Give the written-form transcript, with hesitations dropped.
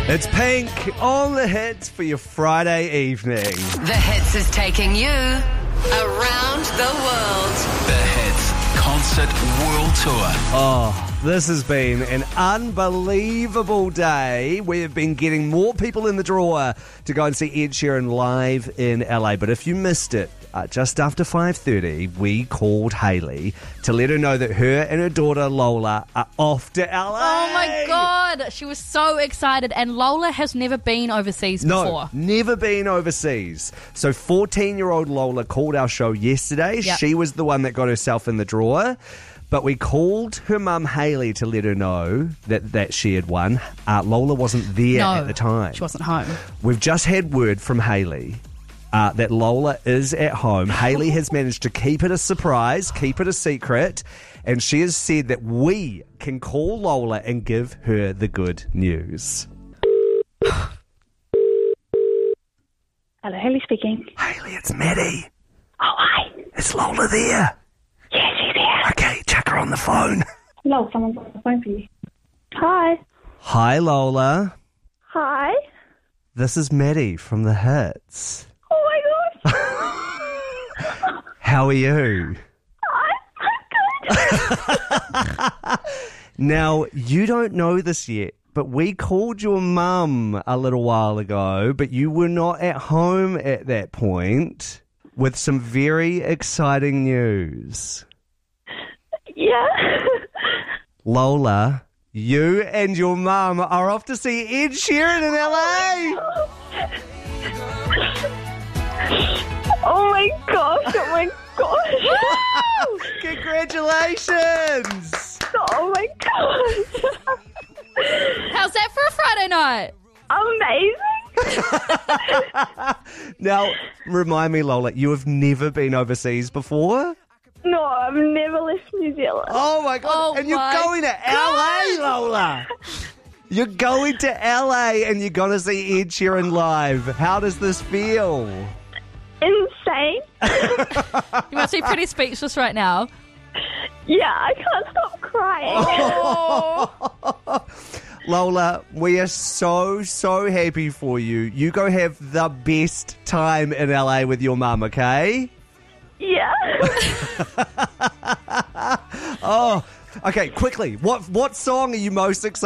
It's Pink on the Hits for your Friday evening. The Hits is taking you around the world. The Hits Concert World Tour. Oh, this has been an unbelievable day. We have been getting more people in the drawer to go and see Ed Sheeran live in LA. But if you missed it, just after 5:30, we called Hayley to let her know that her and her daughter Lola are off to LA. Oh my God, she was so excited, and Lola has never been overseas before. No, never been overseas. So 14-year-old Lola called our show yesterday. Yep. She was the one that got herself in the drawer. But we called her mum Hayley to let her know that she had won. Lola wasn't there at the time. She wasn't home. We've just had word from Hayley that Lola is at home. Hayley has managed to keep it a surprise, keep it a secret, and she has said that we can call Lola and give her the good news. Hello, Hayley speaking. Hayley, it's Maddie. Oh, hi. Is Lola there? Yeah, she's here. Okay, chuck her on the phone. Hello, someone's on the phone for you. Hi. Hi, Lola. Hi. This is Maddie from The Hits. Oh my gosh. How are you? I'm good. Now, you don't know this yet, but we called your mum a little while ago, but you were not at home at that point with some very exciting news. Yeah. Lola, you and your mum are off to see Ed Sheeran in LA. Oh my gosh. Oh my gosh. Congratulations. Oh my gosh. How's that for a Friday night? Amazing. Now, remind me, Lola, you have never been overseas before? No, I've never left New Zealand. Oh my God. Oh and you're my going to LA, Lola. You're going to LA and you're going to see Ed Sheeran live. How does this feel? Insane. You must be pretty speechless right now. Yeah, I can't stop crying. Oh. Lola, we are so happy for you. You go have the best time in LA with your mum, okay? Yeah. Oh, okay, quickly. What song are you most excited